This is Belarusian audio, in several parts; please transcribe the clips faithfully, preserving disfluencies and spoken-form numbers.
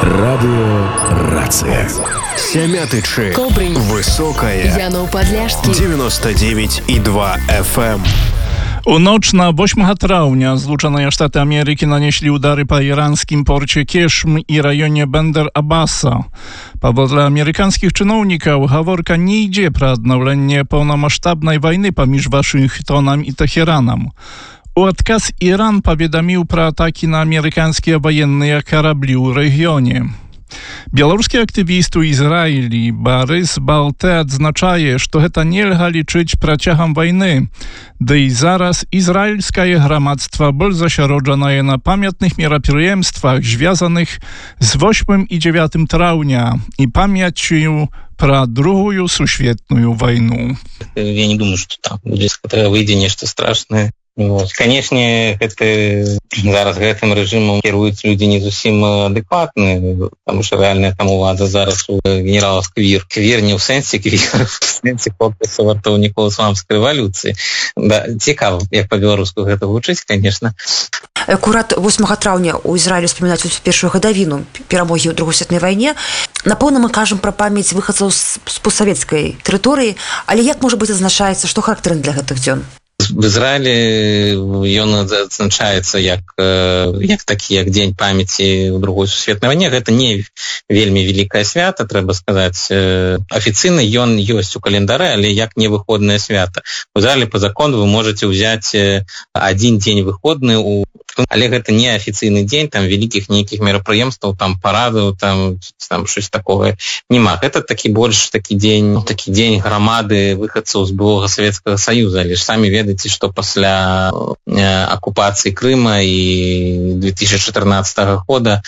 Радио «Рация». Сямятычы. Кобрынь. Высокая. Яноў-Падляшскі. девяносто девять и два эф эм. У ноч на восьмага траўня Злучаныя Штаты Америки нанеслі удары па іранскім порце Кешм і раёне Бендер-Абаса. Паводле амерыканскіх чыноўнікаў, гаворка не ідзе пра аднаўленне паўнамаштабнай вайны паміж Вашынгтонам і Тэхеранам. У адказ Іран паведаміў пра атакі на амерыканскія ваенныя караблі ў рэгіёне. Беларускі актывіст у Ізраілі Барыс Балте адзначае, што гэта нельга лічыць працягам вайны. Ды і зараз ізраільскае грамадства больш засяроджанае на памятных мерапрыемствах, звязаных з восьмым і дзевятым траўня і памяццю пра другую сусветную вайну. Я не думаю, што там выйдзе нешта страшнае. Вот. Конечно, это зараз гэтым рэжымам кіруюць людзі не зусім адэкватныя, потому что реальная там улада зараз у генерала Сквір. Квір не ў сэнсе квір, в сэнсе корпуса вартаўнікоў ісламскай рэвалюцыі. Да, цікава, як па-беларуску гэта гучыць, конечно. Акурат восьмага траўня у Ізраілі успамінаць першую гадавіну перамогі ў другой светнай вайне. Напэўна, мы кажам пра памяць выхадцаў з постсавецкай тэрыторыі, але як можа быць адзначаецца, што характэрна для гэтых дзён? В Израиле ён адзначаецца як, як такі, як дзень памяці ў другой сусветнай вайне. Гэта не вельмі вялікае свята, трэба сказаць. Афіцыйна ён ёсць у календары, але як не выходнае свята. У Израиле по закону вы можете ўзяць адзін дзень выходны, у... але гэта не афіцыйны дзень, там вялікіх нейкіх мерапрыемстваў, там парадаў, там, там щось такое нема. Гэта такі больш такі дзень, такі дзень грамады выхадцаў з былога Савецкага Саюза, але ж самі ведаеце, што пасля акупацыі Крыма і две тысячи чатырнаццатага года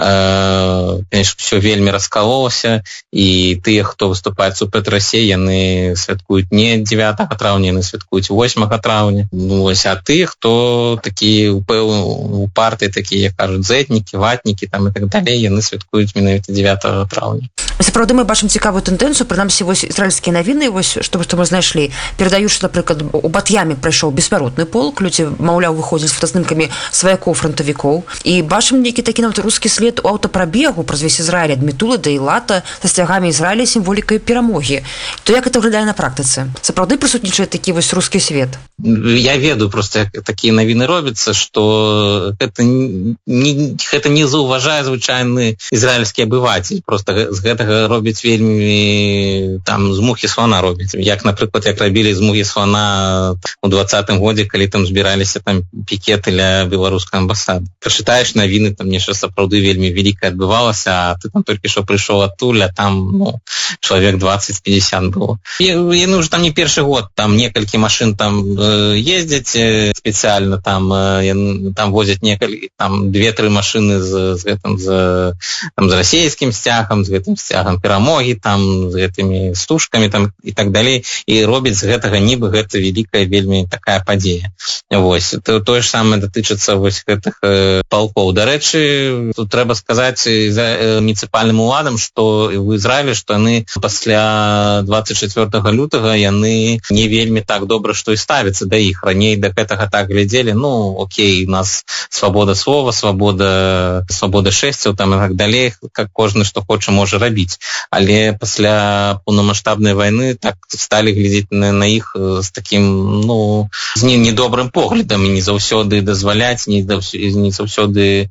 э, конечно, все вельмі раскалолася, і тыя, хто выступаюць супраць Расіі, яны святкуюць не дзевятага траўня, яны святкуюць восьмага траўня. Ну, ось, а тыя, хто такі у партыі, такія, як кажуць, зэтнікі, ватнікі там і так далей, яны святкуюць менавіта дзевятага траўня. Сапраўды мы бачым цікавую тэндэнцыю, прынамсі вось ізраільскія навіны, вось што мы знайшлі, перадаюць, што, напрыклад, у Бат'яме прайшоў беспародны полк, людзі, маўляў, выходзяць з фотазнімкамі сваякоў франтавікоў, і бачым нейкі такі нават рускі след у аўтапрабегу праз весь Ізраіль ад Метулы да Ілата са сцягамі Ізраіля сімволікай перамогі. То як гэта выглядае на практыцы? Сапраўды прысутнічае такі вось рускі свет? Я ведаю просто, як такія навіны робяцца, што гэта не, гэта не заўважае звычайны ізраільскі абывацель. Просто з гэтага робяць вельмі там з мухі слона робяць. Як, напрыклад, як рабілі з мухі слона у двадцатым годзе, калі там збіраліся там пікеты ля беларускай амбасады. Прачытаеш навіны, там нешта сапраўды вельмі вялікае адбывалася, а ты там толькі што прыйшоў адтуль, а там ну, чалавек двадцать-пятьдесят было. Яны ўжо там не першы год, там некалькі машын там э, ездзяць э, спецыяльна, там, э, там возять некалькі, там две-тры машыны з, з гэтым, з, там, з расійскім сцягам, з гэтым сцягам перамогі, там, з гэтымі стужкамі там, і так далей, і робяць з гэтага нібы гэта вялікая вельмі такая падзея. Вось. То, тое ж самае датычыцца вось гэтых э, палкоў. Дарэчы, тут трэба сказаць э, муніцыпальным уладам, што ў Ізраілі, што яны пасля двадцать четвёртага лютага яны не вельмі так добра, што і ставяцца да іх. Раней да гэтага так глядзелі, ну, окей, у нас свабода слова, свабода, свабода шэсцяў, там і так далей, как кожны, што хоча, можа рабіць. Але пасля паўнамаштабнай вайны так сталі глядзець на, на іх з такім, ну, з недобрым поглядам і не заўсёды дазваляць, не, не заўсёды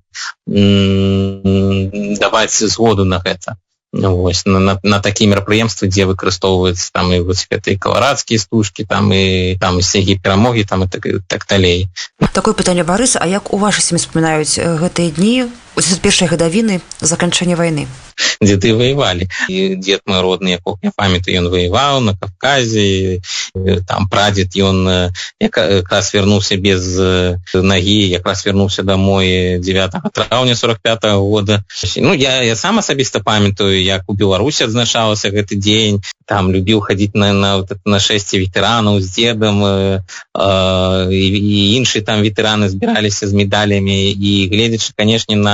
м- даваць згоду на гэта. Вось, на, на, на такія мерапрыемствы, дзе выкарыстоўваюцца там і вось гэтыя каларадскія стужкі, там і там і сцягі перамогі, там і так, так далей. Такое пытанне, Барыс, а як у вашай сям'і успамінаюць гэтыя дні, ось першай гадавіны заканчэння вайны? Дзеды воевалі. І дзед мой родны, якога я памятаю, ён воеваў на Кавказе, там прадзед, ён якраз вярнуўся без нагі, якраз вярнуўся домой дзевятага траўня сорок пятага года. Ну, я, я сам асабіста памятаю, як у Беларусі адзначалася гэты дзень, там любіў хадзіць на, на, на нашэсце ветэранаў з дзедам, э, э, і, і іншыя там ветэраны збіраліся з медалямі, і гледзячы, канешне, на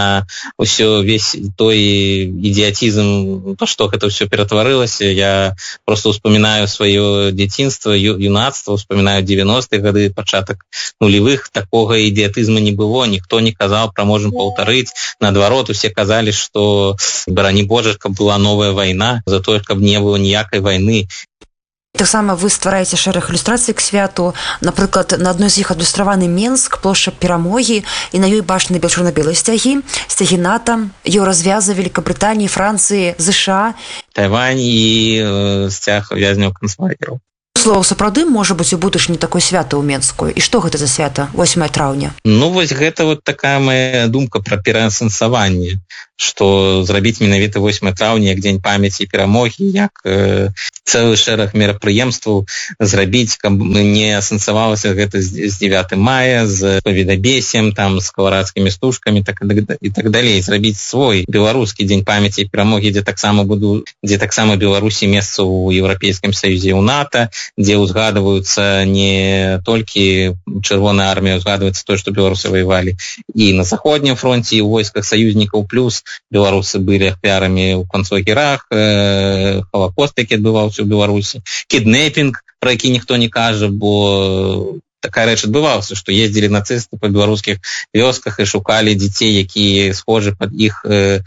на ўсё весь той ідыятізм, то што гэта ўсё ператварылася. Я просто успамінаю сваё дзяцінства, ю, юнацтва, успамінаю девяностые гады, пачатак нулевых. Такога ідыятызма не было, ніхто не казаў пра можам паўтарыць. Наадварот, усе казалі, што барані Божа, каб была новая вайна, за тое, каб не было ніякай вайны. Таксама вы ствараеце шэраг ілюстрацый к святу. Напрыклад, на адной з іх адлюстраваны Менск, плошча Перамогі, і на ёй бачны чорна-белыя сцягі, сцягі НАТО, еўразвяза Великабрытаніі, Францыі, ЗША. Тайвань і э, сцяг вязняў канцлагераў. Слова, сапраўды можа быць у будучыні такое свята ў Менску. І што гэта за свята восьмае траўня? Ну, вось гэта вот такая моя думка пра пераасэнсаванне, што зрабіць менавіта восьмае траўня як дзень памяці і перамогі, як э, цэлы шэраг мерапрыемстваў зрабіць, каб не асэнсавалася гэта з, з дзевятым мая, з паведабесем, там, з каларадскімі стужкамі так, і так далей. Зрабіць свой беларускі дзень памяці і перамогі, дзе таксама буду, дзе таксама Беларусі месца ў Еўрапейскім Саюзе, ў НАТО, дзе ўзгадваюцца не толькі Чырвоная армія, ўзгадваецца тое, што беларусы ваявалі і на заходнім фронце, і ў войсках саюзнікаў, плюс беларусы былі ахвярамі ў канцлагерах, э, Халакост, які адбываўся ў Беларусі, кіднепінг, пра які ніхто не кажа, бо такая рэч адбывалася, што ездзілі нацысты па беларускіх вёсках і шукалі дзяцей, якія схожы пад іх э,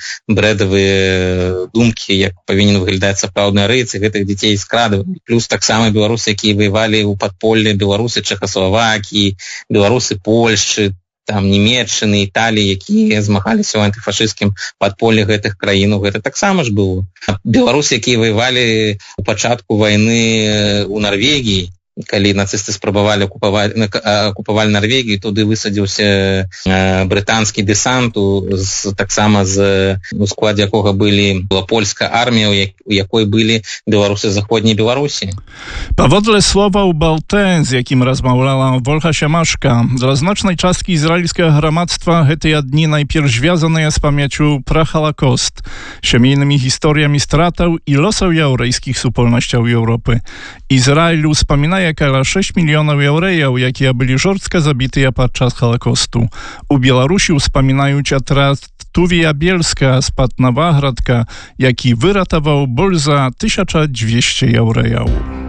брэдавыя думкі, як павінен выглядаць сапраўдны арыец, і гэтых дзяцей скрадвалі. Плюс таксама беларусы, якія ваявалі ў падполлі, беларусы Чэхаславакіі, беларусы Польшчы, там Нямецчыны, Італіі, якія змагаліся ў антыфашысцкім падполлі гэтых краінаў. Гэта таксама ж было. Беларусы, якія ваявалі ў пачатку вайны ў Нарвегіі, калі нацысты спрабавалі акупаваць, акупавалі Нарвегію, туды высадзіўся брытанскі дэсант, з, таксама з, у складзе якога былі была польская армія, у якой былі беларусы заходняй Беларусі. Pawodle słowa u Baltę, z jakim rozmawiała Wolcha Siemaszka, dla znacznej czastki izraelskiego gramadztwa te dni najpierw związane z pamięcią pra Holocaust, siemiejnymi historiami stratał i losów jałrejskich supolnościach Europy. Izraelu wspomina jak sześć milionów Jałrejów, jakie byli żorstko zabite podczas Holokaustu. U Białorusi wspominają teatrat Tuwija Bielska z Patnawagradka, jaki wyratował bolza tysiąc dwieście Jałrejów.